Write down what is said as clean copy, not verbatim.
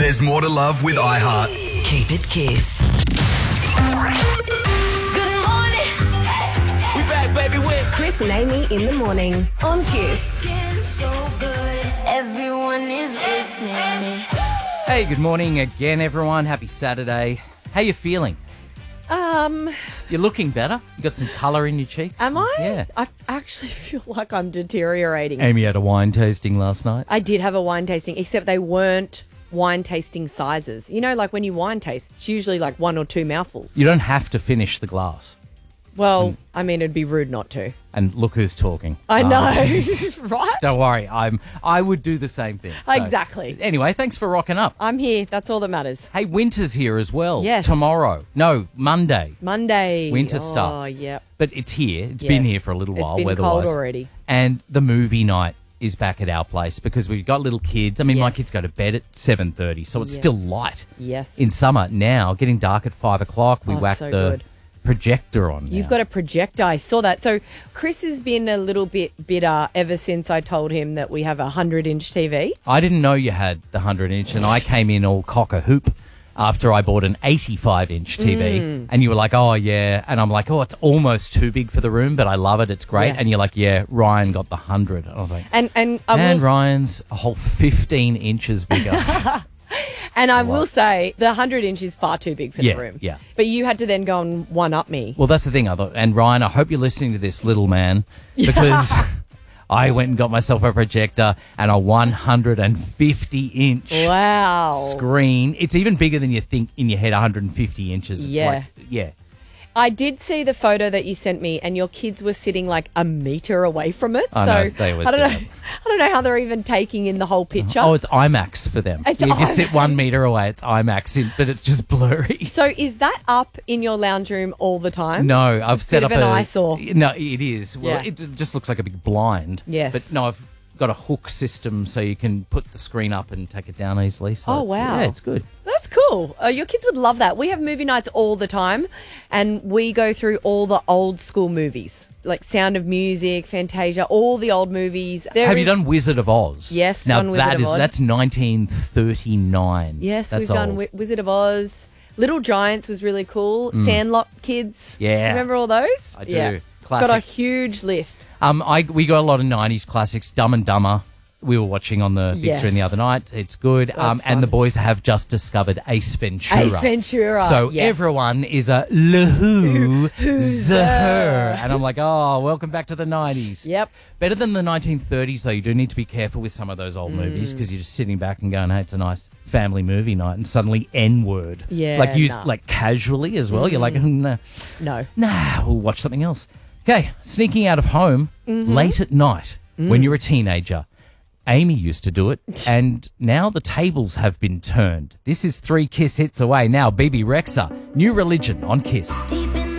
There's more to love with iHeart. Keep it Kiss. Good morning. We back, baby, with Chris and Amy in the morning on Kiss. Everyone is listening. Hey, good morning again, everyone. Happy Saturday. How you feeling? You're looking better. You got some colour in your cheeks. Am I? Yeah. I actually feel like I'm deteriorating. Amy had a wine tasting last night. I did have a wine tasting, except they weren't wine tasting sizes. You know, like when you wine taste, it's usually like one or two mouthfuls. You don't have to finish the glass. Well, I mean, it'd be rude not to. And look who's talking. I know, right? Don't worry. I would do the same thing. So, Exactly. Anyway, thanks for rocking up. I'm here. That's all that matters. Hey, winter's here as well. Yes. Tomorrow. No, Monday. Monday. Winter Oh, starts. yep. But it's here. It's Yeah. been here for a little while, It's been weather-wise. cold already. And the movie night is back at our place because we've got little kids. I mean, my Yes. kids go to bed at 7:30, so it's Yeah. still light. Yes. In summer now, getting dark at 5 o'clock, we Oh, whack so the good. projector on. You've got a projector. I saw that. So Chris has been a little bit bitter ever since I told him that we have a 100-inch TV. I didn't know you had the 100-inch, and I came in all cock-a-hoop after I bought an 85-inch TV, and you were like, oh, yeah. And I'm like, oh, it's almost too big for the room, but I love it. It's great. Yeah. And you're like, yeah, Ryan got the 100. And I was like, And man, Ryan's a whole 15 inches bigger. And I will say the 100-inch is far too big for Yeah, the room. yeah. But you had to then go and one-up me. Well, that's the thing. I thought, and Ryan, I hope you're listening to this, little man, because I went and got myself a projector and a 150-inch Wow. screen. It's even bigger than you think in your head, 150 inches. It's Yeah. like, yeah. I did see the photo that you sent me, and your kids were sitting like a metre away from it. I so know, they always I don't do know. that. I don't know how they're even taking in the whole picture. Oh, it's IMAX for them. It's If you IMAX. sit 1 metre away, it's IMAX, but it's just blurry. So is that up in your lounge room all the time? No, I've set bit up of an eyesore. No, it is. Well, Yeah. it just looks like a big blind. Yes. But no, I've got a hook system so you can put the screen up and take it down easily. So Oh, it's, wow. Yeah, it's good. That's cool. Your kids would love that. We have movie nights all the time, and we go through all the old school movies, like Sound of Music, Fantasia, all the old movies. Have you done Wizard of Oz? Yes, now done Wizard of Oz. that's 1939. Yes, that's we've done old. Wizard of Oz. Little Giants was really cool. Sandlot Kids. Yeah. Do you remember all those? I do. Yeah. Classic. Got a huge list. We got a lot of 90s classics. Dumb and Dumber. We were watching on the big Yes. screen the other night. It's good. That's And the fun. boys have just discovered Ace Ventura. Ace Ventura, So yes. everyone is a who's her. And I'm like, oh, welcome back to the 90s. Yep. Better than the 1930s, though. You do need to be careful with some of those old movies because you're just sitting back and going, hey, it's a nice family movie night. And suddenly N-word. Yeah, Like used nah. like casually as well. You're like, nah. No. Nah, we'll watch something else. Okay, sneaking out of home late at night when you're a teenager. Amy used to do it, and now the tables have been turned. This is 3 Kiss hits away. Now, BB Rexha, New Religion on Kiss. Deep